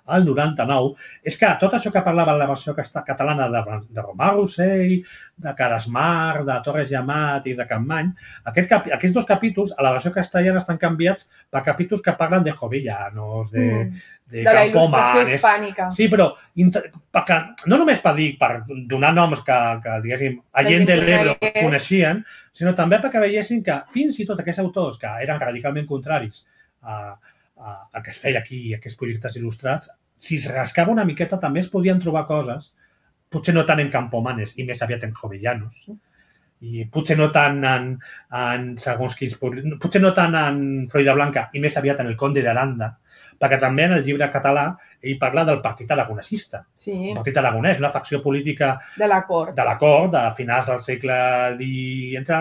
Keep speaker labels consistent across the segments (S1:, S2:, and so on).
S1: al 99, és que tot això que parlava en la versió catalana de Romà Rossell, de Caresmar, de Torres Llamat i de Capmany, aquests dos capítols a la versió castellana estan canviats per capítols que parlen de jovellanos, de
S2: la il·lustració
S1: campomanes.
S2: hispànica.
S1: Sí, però no només per donar noms que diguéssim, Allende l'Ebro coneixien, sinó també perquè veiessin que fins i tot aquests autors que eren radicalment contraris a que es feia aquí, a aquests projectes il·lustrats, si es rascava una miqueta també es podien trobar coses, potser no tant en campomanes i més aviat en jovellanos, i potser no tant en segons quins... Potser no tant en Floridablanca i més aviat en el Conde d'Aranda, perquè també en el llibre català ell parla del Partit Aragonesista.
S2: Sí.
S1: El Partit Aragonès, una facció política
S2: de la cort,
S1: de finals del segle entre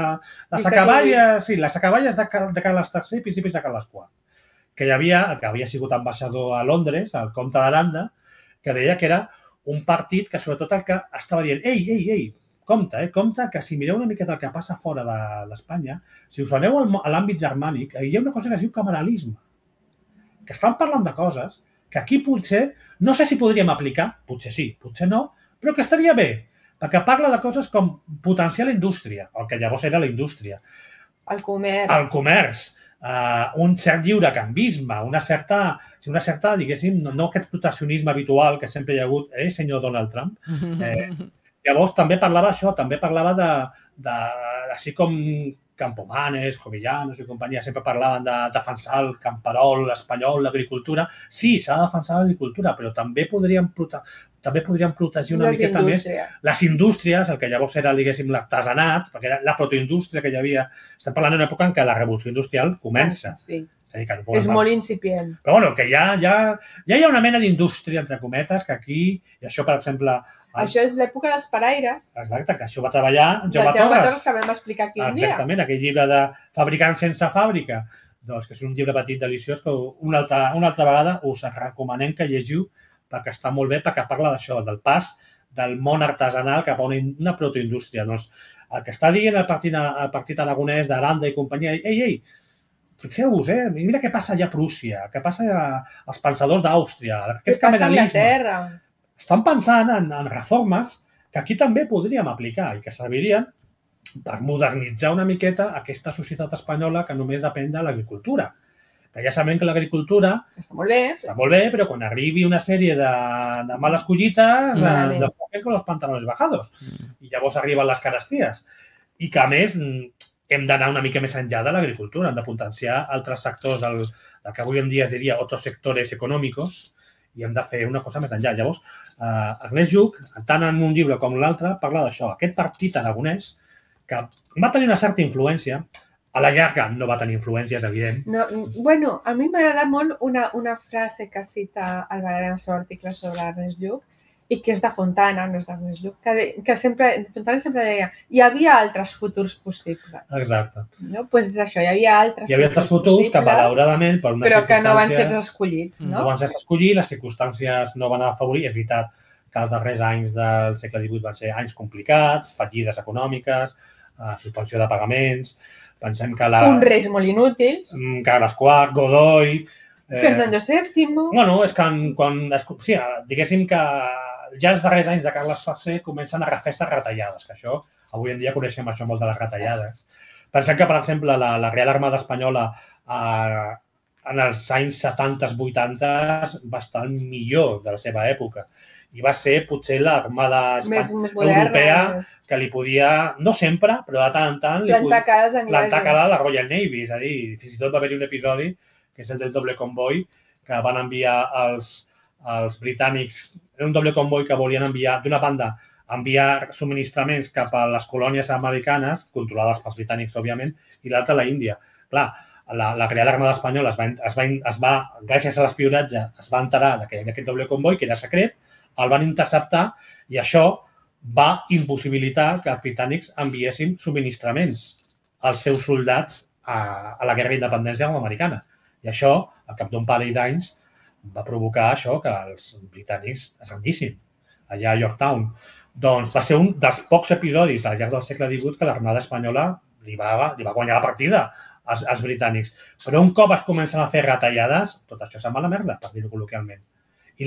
S1: les acaballes de Carles III i principis de Carles IV, que havia sigut ambaixador a Londres, el comte d'Aranda, que deia que era un partit que sobretot el que estava dient ei, compte, que si mireu una miqueta el que passa fora d'Espanya, si us aneu a l'àmbit germànic, hi ha una cosa que es diu cameralisme, que estan parlant de coses que aquí potser, no sé si podríem aplicar, potser sí, potser no, però que estaria bé, perquè parla de coses com potenciar la indústria, el que llavors era la indústria.
S2: El comerç.
S1: Un cert lliurecanvisme, una certa, diguéssim, no aquest proteccionisme habitual que sempre hi ha hagut, senyor Donald Trump. Llavors també parlava això, també parlava de així com campomanes, jovellanos i companyia, sempre parlaven de defensar el camperol, l'espanyol, l'agricultura. Sí, s'ha de defensar l'agricultura, però també podríem protegir una miqueta més les indústries, el que llavors era, diguéssim, l'artesanat, perquè era la protoindústria que hi havia. Estem parlant d'una època en què la revolució industrial comença.
S2: Sí. És molt incipient.
S1: Però bueno, que ja hi ha una mena d'indústria, entre cometes, que aquí, i això, per exemple...
S2: Això és l'època dels paraires.
S1: Exacte, que això va treballar Jaume
S2: Torres, que vam explicar aquí un dia.
S1: Exactament, aquell llibre de Fabricants sense fàbrica, doncs que és un llibre petit deliciós que una altra vegada us recomanem que llegiu perquè està molt bé, perquè parla d'això, del pas del món artesanal cap a una protoindústria. Doncs el que està dient el Partit Aragonès d'Aranda i companyia, fixeu-vos, mira què passa allà a Prússia, què passa als pensadors d'Àustria,
S2: què passa a Anglaterra.
S1: Estan pensant en reformes que aquí també podríem aplicar i que servirien per modernitzar una miqueta aquesta societat espanyola que només depèn de l'agricultura. Que ja sabem que l'agricultura
S2: està molt bé,
S1: però quan arribi una sèrie de males collites, nos cogen con los pantalones bajados. I llavors arriben les caresties. I que, a més, hem d'anar una mica més enllà de l'agricultura, hem de potenciar altres sectors del que avui en dia es diria otros sectores econòmicos, i hem de fer una cosa més enllà. Llavors, Ernest Lluch, tant en un llibre com l'altre, parla d'això. Aquest partit aragonès, que va tenir una certa influència, a la llarga no va tenir influències, evident.
S2: Bueno, a mi m'agrada molt una frase que cita el Valera en el seu article sobre Ernest Lluch, i que és de Fontana, no és d'Ernest Lluch, que Fontana sempre deia hi havia altres futurs possibles.
S1: Exacte.
S2: Doncs és això, hi havia altres
S1: futurs que, malauradament, per unes circumstàncies...
S2: Però que no van ser escollits, no?
S1: No van ser escollits, les circumstàncies no van afavorir. És veritat que els darrers anys del segle XVIII van ser anys complicats, fallides econòmiques, suspensió de pagaments... Pensem que
S2: uns reis molt inútils.
S1: Carles IV, Godoy...
S2: Fernando VII...
S1: Bueno, és que sí, diguéssim que ja els darrers anys de Carles III comencen a refer-se retallades, que això, avui en dia coneixem això molt de les retallades. Pensem que, per exemple, la Real Armada Espanyola en els anys 70-80 va estar millor de la seva època. I va ser potser l'armada europea que li podia, no sempre, però de tant en tant, plantar cara a la Royal Navy. És a dir, fins i tot va haver-hi un episodi, que és el del doble comboi, que van enviar els britànics. Era un doble comboi que volien enviar, d'una banda, enviar subministraments cap a les colònies americanes, controlades pels britànics, òbviament, i l'altra a la Índia. Clar, la Real Armada Espanyola gràcies a l'espionatge, es va enterar d'aquest doble comboi, que era secret, el van interceptar i això va impossibilitar que els britànics enviessin subministraments als seus soldats a la guerra d'independència americana. I això, al cap d'un parell d'anys, va provocar això que els britànics es rendissin allà a Yorktown. Doncs va ser un dels pocs episodis al llarg del segle XVIII que l'Armada Espanyola li va guanyar la partida als britànics. Però un cop es comencen a fer retallades, tot això se'n va a la merda, per dir-ho col·loquialment.